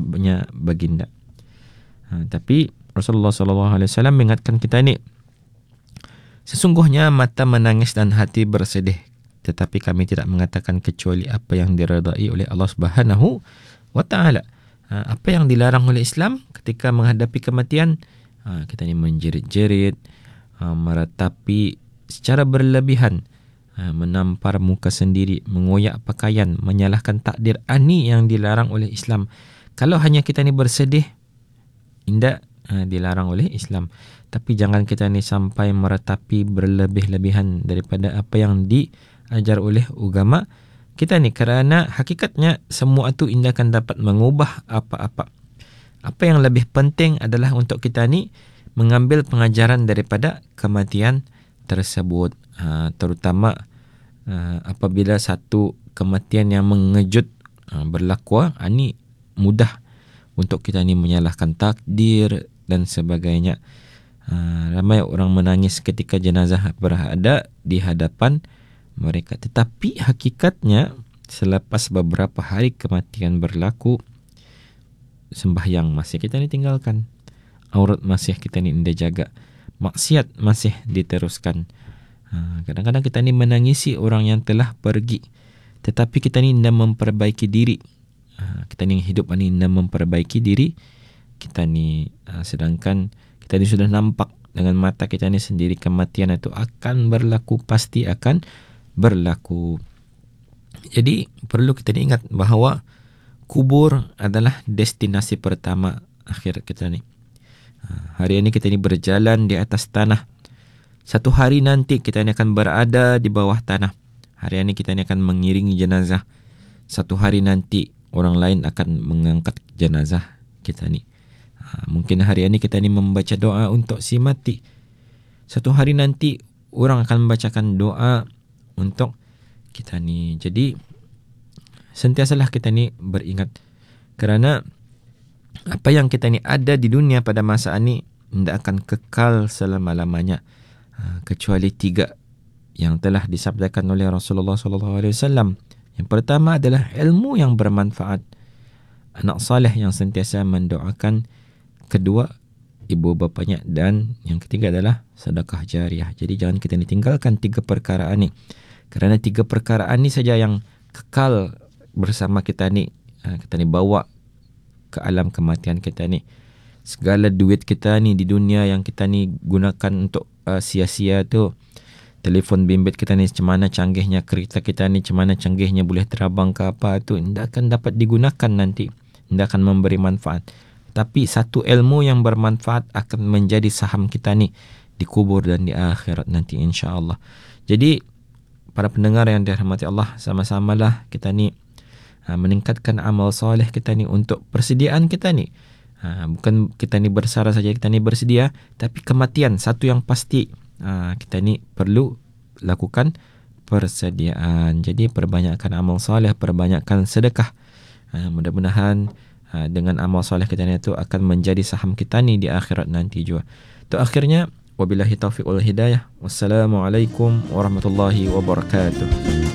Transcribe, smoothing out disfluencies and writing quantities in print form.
sabnya baginda. Tapi Rasulullah SAW mengingatkan kita ni, sesungguhnya mata menangis dan hati bersedih, tetapi kami tidak mengatakan kecuali apa yang diredai oleh Allah Subhanahu wa Ta'ala. Apa yang dilarang oleh Islam ketika menghadapi kematian, kita ni menjerit-jerit, meratapi secara berlebihan, menampar muka sendiri, mengoyak pakaian, menyalahkan takdir. Ini yang dilarang oleh Islam. Kalau hanya kita ni bersedih, indah, dilarang oleh Islam. Tapi jangan kita ni sampai meratapi berlebih-lebihan daripada apa yang diajar oleh agama kita ni, kerana hakikatnya semua itu indah akan dapat mengubah apa-apa. Apa yang lebih penting adalah untuk kita ni mengambil pengajaran daripada kematian tersebut, terutama apabila satu kematian yang mengejut berlaku, ini mudah untuk kita ni menyalahkan takdir dan sebagainya. Ramai orang menangis ketika jenazah berada di hadapan mereka, tetapi hakikatnya selepas beberapa hari kematian berlaku, sembahyang masih kita ni tinggalkan, aurat masih kita ni tidak jaga, maksiat masih diteruskan. Kadang-kadang kita ni menangisi orang yang telah pergi, tetapi kita ni tidak memperbaiki diri. Kita ni hidup ni tidak memperbaiki diri kita ni, sedangkan kita ni sudah nampak dengan mata kita ni sendiri kematian itu akan berlaku, pasti akan berlaku. Jadi perlu kita ni ingat bahawa kubur adalah destinasi pertama akhir kita ni. Hari ini kita ni berjalan di atas tanah. Satu hari nanti kita ni akan berada di bawah tanah. Hari ini kita ni akan mengiringi jenazah. Satu hari nanti orang lain akan mengangkat jenazah kita ni. Mungkin hari ini kita ni membaca doa untuk si mati. Satu hari nanti orang akan membacakan doa untuk kita ni. Jadi sentiasalah kita ni beringat, kerana apa yang kita ni ada di dunia pada masa ini tidak akan kekal selama-lamanya, kecuali 3 yang telah disabdakan oleh Rasulullah SAW. Yang pertama adalah ilmu yang bermanfaat, anak saleh yang sentiasa mendoakan. Kedua, ibu bapanya. Dan yang ketiga adalah sedekah jariah. Jadi jangan kita ni tinggalkan 3 perkara ni, kerana 3 perkara ni saja yang kekal bersama kita ni. Kita ni bawa ke alam kematian kita ni. Segala duit kita ni di dunia yang kita ni gunakan untuk sia-sia tu, telefon bimbit kita ni macam mana canggihnya, kereta kita ni macam mana canggihnya, boleh terbang ke apa tu, tidak akan dapat digunakan nanti, tidak akan memberi manfaat. Tapi satu ilmu yang bermanfaat akan menjadi saham kita ni di kubur dan di akhirat nanti, insya-Allah. Jadi para pendengar yang dirahmati Allah, sama-samalah kita ni meningkatkan amal soleh kita ni untuk persediaan kita ni. Bukan kita ni bersara saja, kita ni bersedia, tapi kematian satu yang pasti, kita ni perlu lakukan persediaan. Jadi perbanyakkan amal soleh, perbanyakkan sedekah. Mudah-mudahan dengan amal soleh kita ni itu akan menjadi saham kita ni di akhirat nanti juga. Itu akhirnya, wabillahi taufiq wal hidayah. Wassalamualaikum warahmatullahi wabarakatuh.